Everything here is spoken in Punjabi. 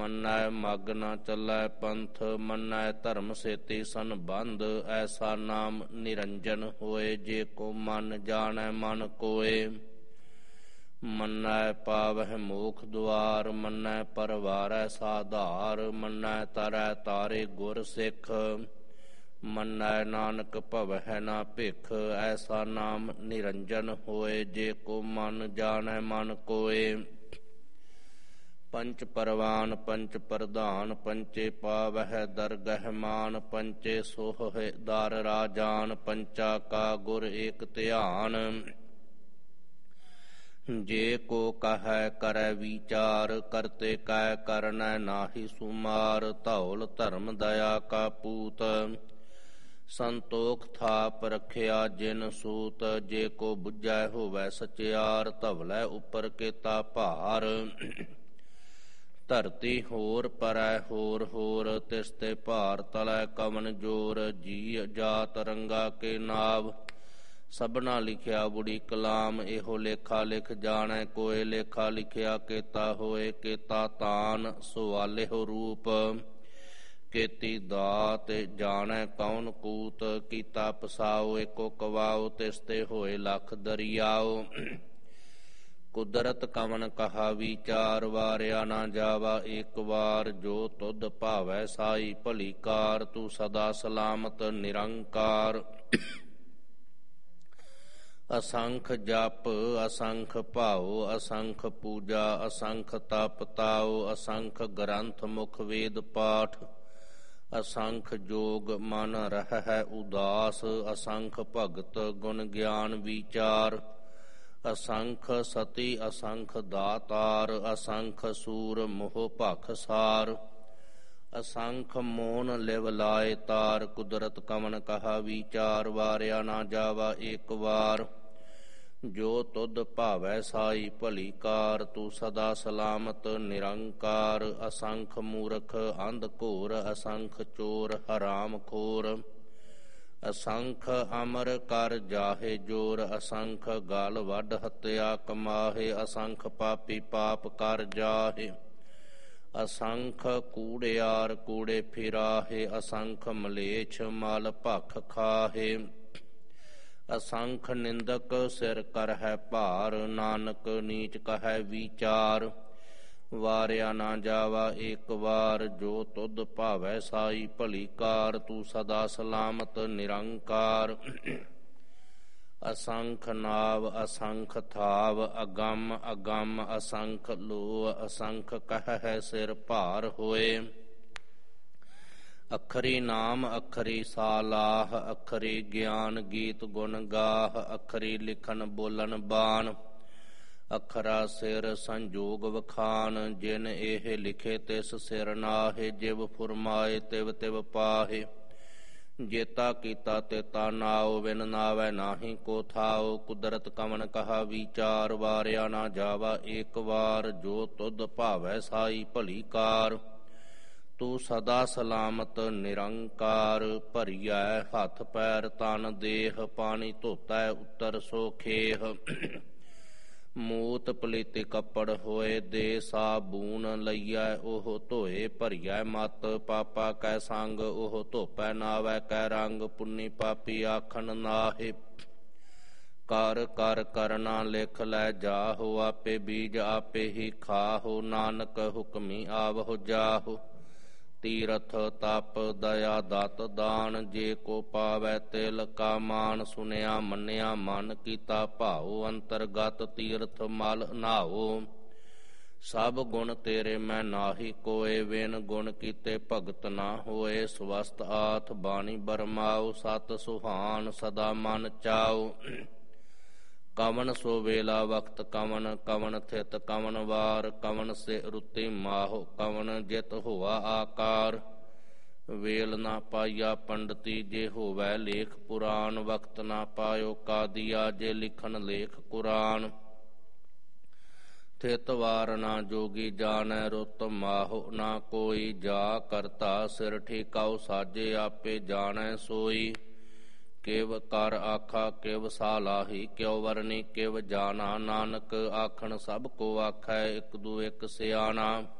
ਮੰਨੈ ਮਗ ਨ ਚੱਲੈ ਪੰਥ, ਮੰਨੈ ਧਰਮ ਸੇਤੀ ਸੰਬੰਧ। ਐਸਾ ਨਾਮ ਨਿਰੰਜਨ ਹੋਏ, ਜੇ ਕੋ ਮਨ ਜਾਣੈ ਮਨ ਕੋਏ। ਮੰਨੈ ਪਾਵਹਿ ਮੋਖ ਦੁਆਰ, ਮੰਨੈ ਪਰਵਾਰੈ ਸਾਧਾਰ। ਮੰਨੈ ਤਰੈ ਤਾਰੇ ਗੁਰ ਸਿੱਖ, ਮੰਨੈ ਨਾਨਕ ਭਵਹਿ ਨਾ ਭਿਖ। ਐਸਾ ਨਾਮ ਨਿਰੰਜਨ ਹੋਏ, ਜੇ ਕੋ ਮਨ ਜਾਣੈ ਮਨ ਕੋਏ। ਪੰਚ ਪਰਵਾਨ ਪੰਚ ਪ੍ਰਧਾਨ, ਪੰਚੇ ਪਾਵਹਿ ਦਰਗਹਿ ਮਾਨ। ਪੰਚੇ ਸੋਹਿ ਦਰ ਰਾਜਾਨ, ਪੰਚਾ ਕਾ ਗੁਰ ਏਕ ਧਿਆਨ। ਜੇ ਕੋ ਕਹੈ ਕਰੈ ਵਿਚਾਰ, ਕਰਤੇ ਕੈ ਕਰਨੈ ਨਾਹੀ ਸੁਮਾਰ। ਧੌਲ ਧਰਮ ਦਇਆ ਕਾ ਪੂਤ, ਸੰਤੋਖ ਥਾਪ ਰਖਿਆ ਜਿਨ ਸੂਤ। ਜੇ ਕੋ ਬੁਝੈ ਹੋਵੈ ਸਚਿਆਰ, ਧਵਲੈ ਉਪਰ ਕੇਤਾ ਭਾਰ। ਧਰਤੀ ਹੋਰ ਪਰੈ ਹੋਰ ਹੋਰ, ਤਿਸ ਤੇ ਭਾਰ ਤਲੈ ਕਵਨ ਜੋਰ। ਜੀ ਜਾਤ ਰੰਗਾ ਕੇ ਨਾਵ, ਸਭਨਾ ਲਿਖਿਆ ਬੁੜੀ ਕਲਾਮ। ਇਹੋ ਲੇਖਾ ਲਿਖ ਜਾਣੈ ਕੋਇ, ਲੇਖਾ ਲਿਖਿਆ ਕੇਤਾ ਹੋਏ। ਕੇਤਾ ਤਾਨ ਸੁਆਲਿਹੁ ਰੂਪ, ਕੇਤੀ ਦਾਤ ਜਾਣੈ ਕੌਣ ਕੂਤ। ਕੀਤਾ ਪਸਾਉ ਏਕੋ ਕਵਾਉ, ਤਿਸ ਤੇ ਹੋਏ ਲੱਖ ਦਰਿਆਉ। ਕੁਦਰਤ ਕਵਨ ਕਹਾ ਵਿਚਾਰ, ਵਾਰਿਆ ਨਾ ਜਾਵਾ ਏਕ ਵਾਰ। ਜੋ ਤੁਧ ਭਾਵੈ ਸਾਈ ਭਲੀ ਕਾਰ, ਤੂੰ ਸਦਾ ਸਲਾਮਤ ਨਿਰੰਕਾਰ। ਅਸੰਖ ਜਪ ਅਸੰਖ ਭਾਉ, ਅਸੰਖ ਪੂਜਾ ਅਸੰਖ ਤਪ ਤਾਉ। ਅਸੰਖ ਗ੍ਰੰਥ ਮੁਖ ਵੇਦ ਪਾਠ, ਅਸੰਖ ਜੋਗ ਮਨ ਰਹਿ ਉਦਾਸ। ਅਸੰਖ ਭਗਤ ਗੁਣ ਗਿਆਨ ਵਿਚਾਰ, ਅਸੰਖ ਸਤੀ ਅਸੰਖ ਦਾਤਾਰ। ਅਸੰਖ ਸੂਰ ਮੋਹ ਭਖ ਸਾਰ, ਅਸੰਖ ਮੋਨ ਲਿਵ ਲਾਏ ਤਾਰ। ਕੁਦਰਤ ਕਵਨ ਕਹਾ ਵਿਚਾਰ, ਵਾਰਿਆ ਨਾ ਜਾਵਾ ਏਕ ਵਾਰ। ਜੋ ਤੁਧ ਭਾਵੈ ਸਾਈ ਭਲੀ ਕਾਰ, ਤੂੰ ਸਦਾ ਸਲਾਮਤ ਨਿਰੰਕਾਰ। ਅਸੰਖ ਮੂਰਖ ਅੰਧ ਘੋਰ, ਅਸੰਖ ਚੋਰ ਹਰਾਮ ਖੋਰ। ਅਸੰਖ ਅਮਰ ਕਰ ਜਾਹੇ ਜੋਰ, ਅਸੰਖ ਗਲ ਵੱਢ ਹੱਤਿਆ ਕਮਾਹੇ। ਅਸੰਖ ਪਾਪੀ ਪਾਪ ਕਰ ਜਾਹੇ, ਅਸੰਖ ਕੂੜਿਆਰ ਕੂੜੇ ਫਿਰਾਹੇ। ਅਸੰਖ ਮਲੇਛ ਮਲ ਭਖ ਖਾਹੇ, ਅਸੰਖ ਨਿੰਦਕ ਸਿਰ ਕਰਹਿ ਭਾਰ। ਨਾਨਕ ਨੀਚ ਕਹੈ ਵਿਚਾਰ, ਵਾਰਿਆ ਨਾ ਜਾਵਾ ਏਕ ਵਾਰ। ਜੋ ਤੁਧ ਭਾਵੈ ਸਾਈ ਭਲੀ ਕਾਰ, ਤੂੰ ਸਦਾ ਸਲਾਮਤ ਨਿਰੰਕਾਰ। ਅਸੰਖ ਨਾਵ ਅਸੰਖ ਥਾਵ, ਅਗੰਮ ਅਗੰਮ ਅਸੰਖ ਲੋ। ਅਸੰਖ ਕਹਿ ਸਿਰ ਭਾਰ ਹੋਏ, ਅੱਖਰੀ ਨਾਮ ਅੱਖਰੀ ਸਾਲਾਹ। ਅੱਖਰੀ ਗਿਆਨ ਗੀਤ ਗੁਣ ਗਾਹ, ਅੱਖਰੀ ਲਿਖਣ ਬੋਲਣ ਬਾਣ। ਅੱਖਰਾ ਸਿਰ ਸੰਜੋਗ ਵਖਾਨ, ਜਿਨ ਇਹ ਲਿਖੇ ਤਿਸ ਸਿਰ ਨਾਹੇ। ਜਿਵ ਫੁਰਮਾਏ ਤਿਵ ਤਿਵ ਪਾਹੇ, ਜੇਤਾ ਕੀਤਾ ਤੇਤਾ ਨਾਉ। ਬਿਨ ਨਾਵੈ ਨਾਹੀ ਕੋ ਥਾਉ, ਕੁਦਰਤ ਕਵਨ ਕਹਾ ਵਿਚਾਰ। ਵਾਰਿਆ ਨਾ ਜਾਵਾ ਏਕ ਵਾਰ, ਜੋ ਤੁਧ ਭਾਵੈ ਸਾਈ ਭਲੀ ਕਾਰ। ਤੂੰ ਸਦਾ ਸਲਾਮਤ ਨਿਰੰਕਾਰ। ਭਰੀਐ ਹੱਥ ਪੈਰ ਤਨ ਦੇਹ, ਪਾਣੀ ਧੋਤੈ ਉੱਤਰ ਸੋ ਖੇਹ। ਮੂਤ ਪਲੀਤੀ ਕੱਪੜ ਹੋਏ, ਦੇ ਸਾਬੂਨ ਲਈਐ ਉਹ ਧੋਏ। ਭਰੀਐ ਮਤ ਪਾਪਾ ਕੈ ਸੰਗ, ਉਹ ਧੋਪੈ ਨਾਵੈ ਕੈ ਰੰਗ। ਪੁੰਨੀ ਪਾਪੀ ਆਖਣ ਨਾਹੇ, ਕਰ ਕਰ ਕਰਨਾ ਲਿਖ ਲੈ ਜਾਹੋ। ਆਪੇ ਬੀਜ ਆਪੇ ਹੀ ਖਾਹੋ, ਨਾਨਕ ਹੁਕਮੀ ਆਵਹੁ ਜਾਹੋ। ਤੀਰਥ ਤਪ ਦਇਆ ਦਤ ਦਾਨ, ਜੇ ਕੋ ਪਾਵੈ ਤਿਲ ਕਾ ਮਾਨ। ਸੁਨਿਆ ਮੰਨਿਆ ਮਨ ਕੀਤਾ ਭਾਉ, ਅੰਤਰਗਤ ਤੀਰਥ ਮਲ ਨਹਾਉ। ਸਭ ਗੁਣ ਤੇਰੇ ਮੈਂ ਨਾਹੀ ਕੋਏ, ਬਿਨ ਗੁਣ ਕੀਤੇ ਭਗਤ ਨਾ ਹੋਏ। ਸਵਸਤ ਆਥ ਬਾਣੀ ਬਰਮਾਉ, ਸਤ ਸੁਹਾਨ ਸਦਾ ਮਨ ਚਾਉ। ਕਵਨ ਸੋ ਵੇਲਾ ਵਕਤ ਕਵਨ, ਕਵਨ ਥਿਤ ਕਵਨ ਵਾਰ। ਕਵਨ ਸੇ ਰੁੱਤੀ ਮਾਹੋ, ਕਵਨ ਜਿਤ ਹੋਆ ਆਕਾਰ। ਵੇਲ ਨਾ ਪਾਈਆ ਪੰਡਤੀ, ਜੇ ਹੋਵੈ ਲੇਖ ਪੁਰਾਨ। ਵਕਤ ਨਾ ਪਾਇਓ ਕਾਦੀਆ, ਜੇ ਲਿਖਣ ਲੇਖ ਕੁਰਾਨ। ਥਿਤ ਵਾਰ ਨਾ ਜੋਗੀ ਜਾਣੈ, ਰੁੱਤ ਮਾਹੋ ਨਾ ਕੋਈ। ਜਾ ਕਰਤਾ ਸਿਰ ਠੇਕਾਉ ਸਾਜੇ, ਆਪੇ ਜਾਣੈ ਸੋਈ। ਕਿਵ ਕਰ ਆਖਾ ਕਿਵ ਸਾਲਾਹੀ, ਕਿਉ ਵਰਨੀ ਕਿਵ ਜਾਣਾ। ਨਾਨਕ ਆਖਣ ਸਭ ਕੋ ਆਖੈ, ਇਕ ਦੂ ਇਕ ਸਿਆਣਾ।